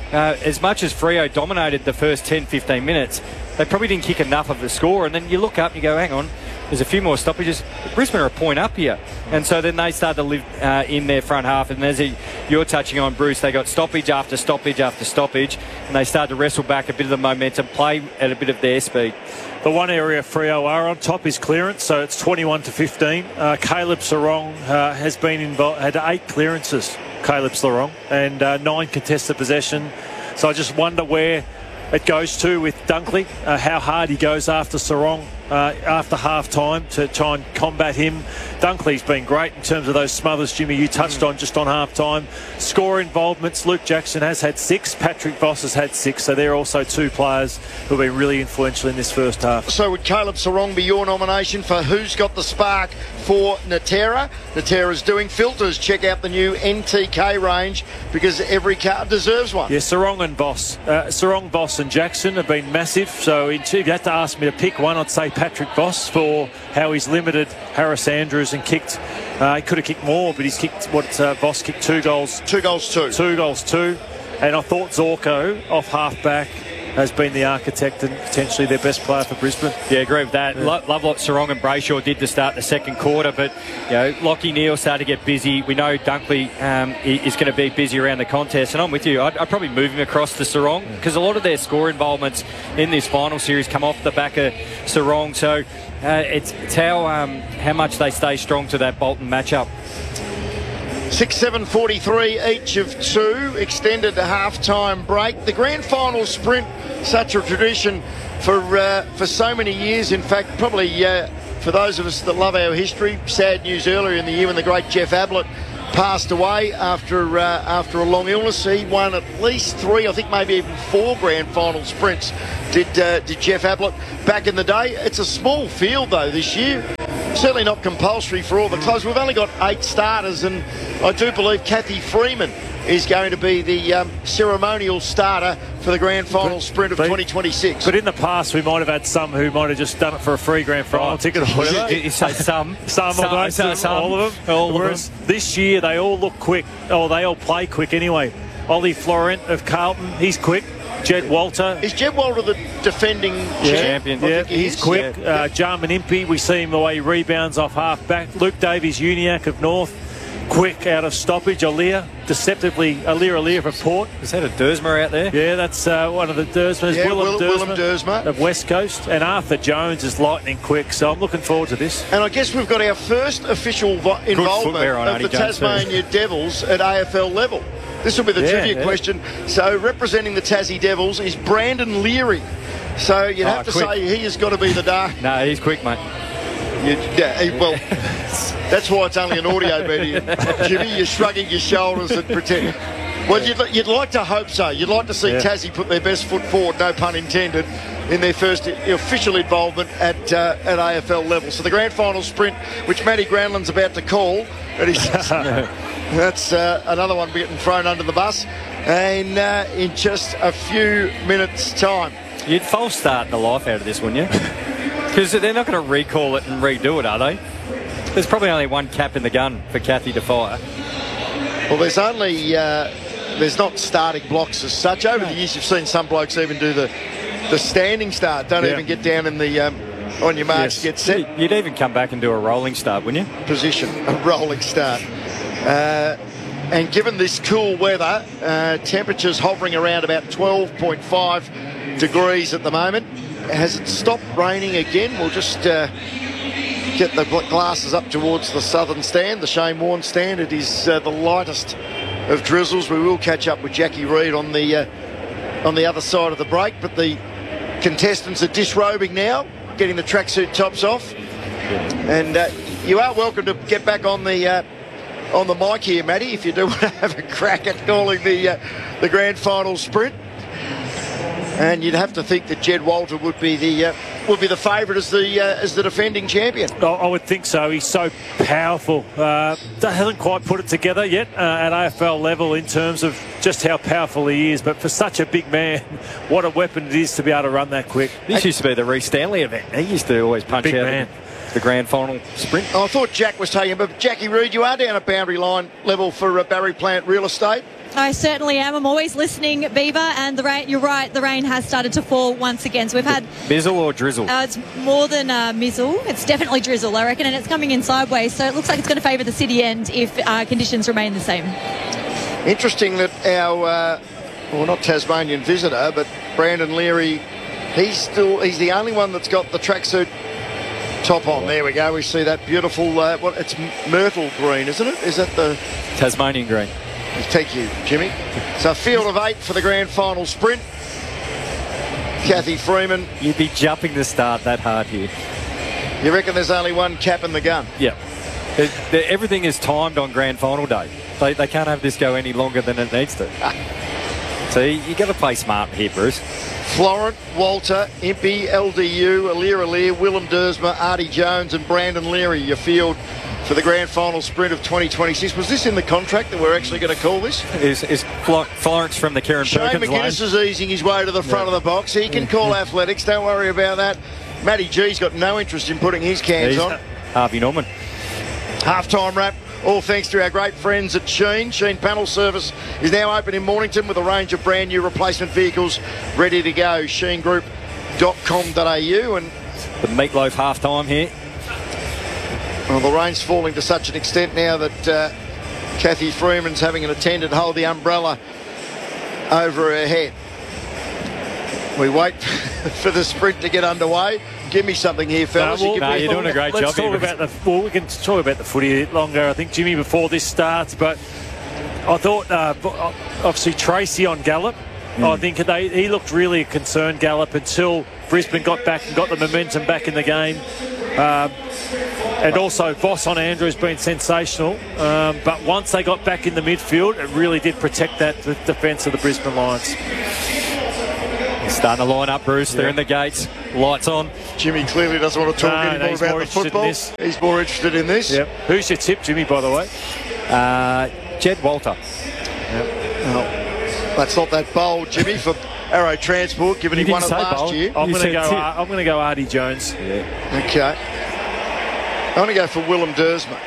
as much as Freo dominated the first 10-15 minutes, they probably didn't kick enough of the score, and then you look up and you go, hang on, there's a few more stoppages. Brisbane are a point up here. And so then they start to live in their front half. And as you're touching on, Bruce, they got stoppage after stoppage after stoppage. And they start to wrestle back a bit of the momentum, play at a bit of their speed. The one area Freo are on top is clearance, so it's 21 to 15. Caleb Sarong has been involved, had 8 clearances, Caleb Sarong, and 9 contested possession. So I just wonder where it goes to with Dunkley, how hard he goes after Sarong after half-time to try and combat him. Dunkley's been great in terms of those smothers, Jimmy, you touched on just on half-time. Score involvements, Luke Jackson has had 6, Patrick Voss has had 6, so they're also 2 players who have been really influential in this first half. So would Caleb Sarong be your nomination for who's got the spark for Natera? Natera's doing filters. Check out the new NTK range, because every car deserves one. Yeah, Sarong and Voss. Sarong, Voss and Jackson have been massive, so if you had to ask me to pick one, I'd say Patrick Voss for how he's limited Harris Andrews and kicked. He could have kicked more, but he's kicked Voss kicked 2 goals. 2 goals, 2. 2 goals, 2. And I thought Zorko off half-back has been the architect and potentially their best player for Brisbane. Yeah, agree with that. Yeah. Love what Sarong and Brayshaw did to start the second quarter, but Lockie Neal started to get busy. We know Dunkley is going to be busy around the contest, and I'm with you. I'd probably move him across to Sarong, because a lot of their score involvements in this final series come off the back of Sarong. So it's how much they stay strong to that Bolton matchup. 6:7:43 each of 2, extended half-time break. The grand final sprint, such a tradition for so many years. In fact, probably for those of us that love our history, sad news earlier in the year when the great Jeff Ablett passed away after a long illness. He won at least 3, I think maybe even 4 grand final sprints did Jeff Ablett back in the day. It's a small field though this year. Certainly not compulsory for all the clubs. We've only got 8 starters, and I do believe Kathy Freeman is going to be the ceremonial starter for the grand final sprint of 2026. But in the past, we might have had some who might have just done it for a free grand final ticket or whatever. You say some. Some, all of them. Whereas this year, they all look quick. Oh, they all play quick anyway. Ollie Florent of Carlton, he's quick. Jed Walter. Is Jed Walter the defending champion? Yeah, he's quick. Jarman Impey, we see him the way he rebounds off half-back. Luke Davies-Uniacke of North, quick out of stoppage. Deceptively, Alir for Port. Is that a Dersma out there? Yeah, that's one of the Dersmas. Yeah, Willem Dersma of West Coast. And Arthur Jones is lightning quick, so I'm looking forward to this. And I guess we've got our first official involvement of the Tasmania Devils at AFL level. This will be the trivia question. So representing the Tassie Devils is Brandon Leary. So you'd have to say he has got to be the dark. No, he's quick, mate. Well, that's why it's only an audio medium. Jimmy, you're shrugging your shoulders and pretend. Well, you'd like to hope so. You'd like to see Tassie put their best foot forward, no pun intended, in their first official involvement at AFL level. So the grand final sprint, which Matty Granlund's about to call, that's another one getting thrown under the bus, and in just a few minutes' time. You'd false start the life out of this, wouldn't you? Because they're not going to recall it and redo it, are they? There's probably only one cap in the gun for Kathy to fire. Well, there's only... there's not starting blocks as such. Over the years, you've seen some blokes even do the standing start. Don't even get down in the on your marks, get set. You'd even come back and do a rolling start, wouldn't you? Position, a rolling start. And given this cool weather, temperatures hovering around about 12.5 degrees at the moment. Has it stopped raining again? We'll just get the glasses up towards the southern stand, the Shane Warne stand. It is the lightest of drizzles. We will catch up with Jackie Reid on the other side of the break, but the contestants are disrobing now, getting the tracksuit tops off, and you are welcome to get back on the mic here, Matty, if you do want to have a crack at calling the grand final sprint. And you'd have to think that Jed Walter would be the favourite as the defending champion. I would think so. He's so powerful. Hasn't quite put it together yet at AFL level in terms of just how powerful he is. But for such a big man, what a weapon it is to be able to run that quick. This used to be the Reece Stanley event. He used to always punch big out man. The grand final sprint. I thought Jack was taking, but Jackie Reid, you are down at boundary line level for Barry Plant Real Estate. I certainly am. I'm always listening, Beaver, and the rain. You're right. The rain has started to fall once again. So we've had mizzle or drizzle. It's more than mizzle. It's definitely drizzle, I reckon, and it's coming in sideways. So it looks like it's going to favour the city end if conditions remain the same. Interesting that our not Tasmanian visitor, but Brandon Leary, he's the only one that's got the tracksuit top on. There we go. We see that beautiful. It's myrtle green, isn't it? Is that the Tasmanian green? Thank you, Jimmy. So a field of 8 for the grand final sprint. Kathy Freeman. You'd be jumping to start that hard here. You reckon there's only one cap in the gun? Yeah. Everything is timed on grand final day. They can't have this go any longer than it needs to. So you got to play smart here, Bruce. Florent, Walter, Impey, LDU, Alir, Willem Dersma, Artie Jones and Brandon Leary, your field for the grand final sprint of 2026. Was this in the contract that we're actually going to call this? Is Florence from the Kieran Shane Perkins McGuinness line? is easing his way to the front of the box. He can call athletics. Don't worry about that. Matty G's got no interest in putting his cans on. Harvey Norman. Half-time wrap. All thanks to our great friends at Sheen. Sheen Panel Service is now open in Mornington with a range of brand new replacement vehicles ready to go. SheenGroup.com.au. And the meatloaf half-time here. Well, the rain's falling to such an extent now that Kathy Freeman's having an attendant hold the umbrella over her head. We wait for the sprint to get underway. Give me something here, fellas. You're doing a great job. We can talk about the footy a bit longer, I think, Jimmy, before this starts. But I thought, obviously, Tracy on Gallup. I think he looked really a concerned, Gallup, until Brisbane got back and got the momentum back in the game. And also Voss on Andrew has been sensational. But once they got back in the midfield, it really did protect that defence of the Brisbane Lions. Starting to line up, Bruce. They're in the gates. Lights on. Jimmy clearly doesn't want to talk anymore about the football. He's more interested in this. Yep. Who's your tip, Jimmy, by the way? Jed Walter. Yep. Well, that's not that bold, Jimmy, for Arrow Transport, given he won it last year. I'm going to go Artie Jones. Yeah. Okay. I'm going to go for Willem Dersma.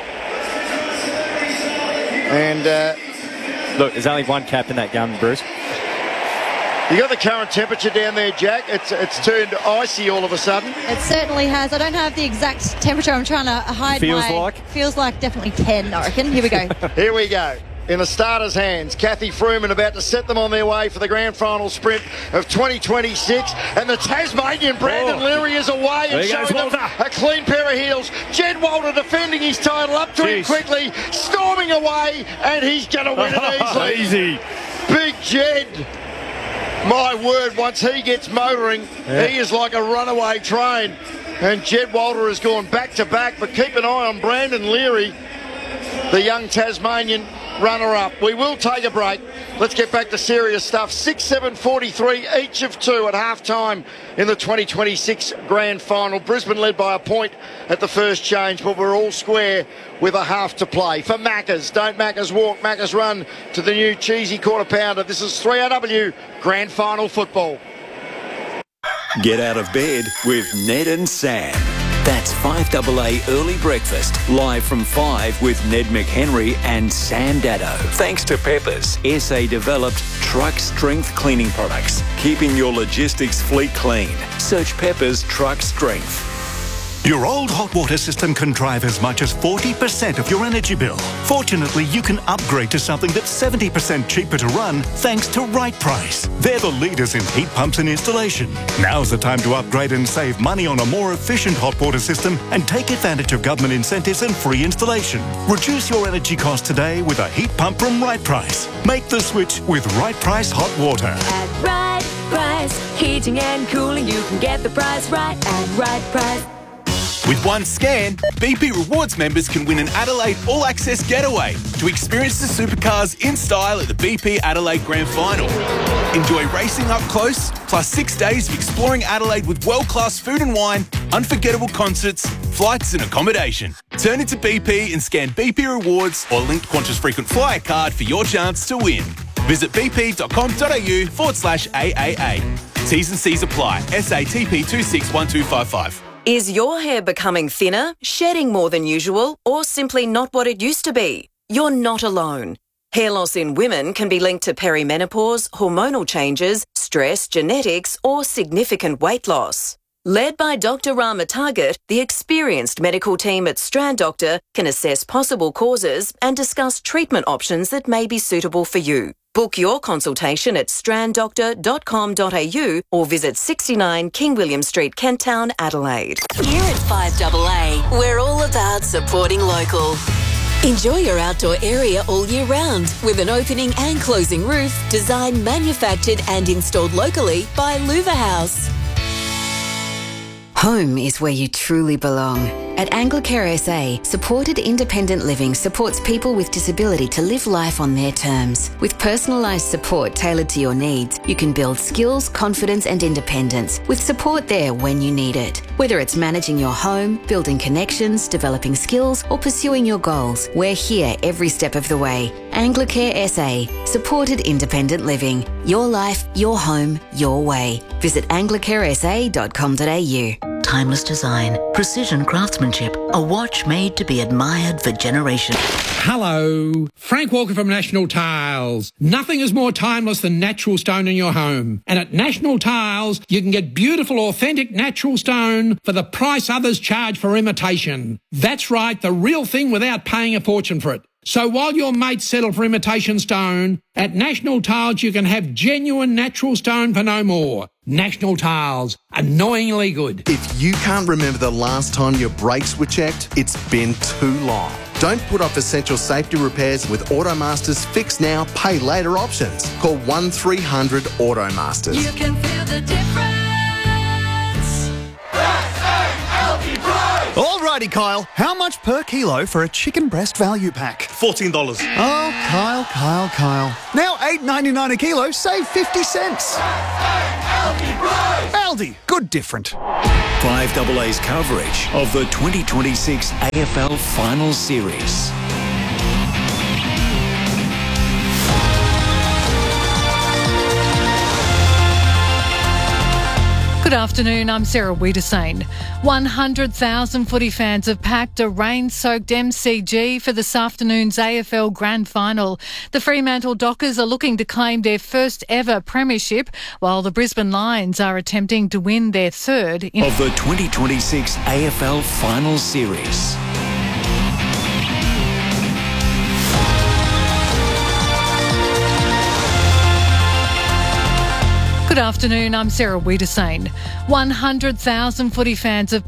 And look, there's only one cap in that gun, Bruce. You got the current temperature down there, Jack. It's turned icy all of a sudden. It certainly has. I don't have the exact temperature. I'm trying to hide Feels like definitely 10, I reckon. Here we go. Here we go. In the starters' hands, Kathy Freeman about to set them on their way for the grand final sprint of 2026. And the Tasmanian Brandon Leary is away and showing them a clean pair of heels. Jed Walter defending his title up to him quickly, storming away, and he's going to win it easily. Easy. Big Jed. My word, once he gets motoring, he is like a runaway train. And Jed Walter has gone back to back, but keep an eye on Brandon Leary, the young Tasmanian. runner-up. We will take a break. Let's get back to serious stuff. 6-7-43, each of two at half-time in the 2026 Grand Final. Brisbane led by a point at the first change, but we're all square with a half to play. For Maccas, don't Maccas walk, Maccas run to the new cheesy quarter pounder. This is 3AW Grand Final football. Get out of bed with Ned and Sam. That's 5AA Early Breakfast, live from 5 with Ned McHenry and Sam Dado. Thanks to Peppers, SA-developed truck strength cleaning products, keeping your logistics fleet clean. Search Peppers Truck Strength. Your old hot water system can drive as much as 40% of your energy bill. Fortunately, you can upgrade to something that's 70% cheaper to run thanks to Right Price. They're the leaders in heat pumps and installation. Now's the time to upgrade and save money on a more efficient hot water system and take advantage of government incentives and free installation. Reduce your energy costs today with a heat pump from Right Price. Make the switch with Right Price Hot Water. At Right Price, heating and cooling, you can get the price right at Right Price. With one scan, BP Rewards members can win an Adelaide All Access getaway to experience the supercars in style at the BP Adelaide Grand Final. Enjoy racing up close, plus 6 days of exploring Adelaide with world-class food and wine, unforgettable concerts, flights and accommodation. Turn into BP and scan BP Rewards or linked Qantas Frequent Flyer card for your chance to win. Visit bp.com.au/AAA. T's and C's apply. SATP 261255. Is your hair becoming thinner, shedding more than usual, or simply not what it used to be? You're not alone. Hair loss in women can be linked to perimenopause, hormonal changes, stress, genetics, or significant weight loss. Led by Dr. Rama Target, the experienced medical team at Strand Doctor can assess possible causes and discuss treatment options that may be suitable for you. Book your consultation at stranddoctor.com.au or visit 69 King William Street, Kent Town, Adelaide. Here at 5AA, we're all about supporting local. Enjoy your outdoor area all year round with an opening and closing roof designed, manufactured and installed locally by Louver House. Home is where you truly belong. At Anglicare SA, supported independent living supports people with disability to live life on their terms. With personalised support tailored to your needs, you can build skills, confidence and independence with support there when you need it. Whether it's managing your home, building connections, developing skills or pursuing your goals, we're here every step of the way. Anglicare SA, supported independent living. Your life, your home, your way. Visit anglicaresa.com.au. Timeless design, precision craftsmanship, a watch made to be admired for generations. Hello, Frank Walker from National Tiles. Nothing is more timeless than natural stone in your home. And at National Tiles, you can get beautiful, authentic natural stone for the price others charge for imitation. That's right, the real thing without paying a fortune for it. So while your mates settle for imitation stone, at National Tiles you can have genuine natural stone for no more. National Tiles, annoyingly good. If you can't remember the last time your brakes were checked, it's been too long. Don't put off essential safety repairs with Automaster's Fix Now, Pay Later options. Call 1300 Automasters. You can feel the difference. Alrighty, Kyle. How much per kilo for a chicken breast value pack? $14. Oh, Kyle. Now $8.99 a kilo, save 50 cents. Aldi, good different. 5AA's coverage of the 2026 AFL Final Series. Good afternoon, I'm Sarah Wiedersane. 100,000 footy fans have packed a rain-soaked MCG for this afternoon's AFL Grand Final. The Fremantle Dockers are looking to claim their first ever premiership, while the Brisbane Lions are attempting to win their third of the 2026 AFL Final Series. Good afternoon, I'm Sarah Wiedersane. 100,000 footy fans have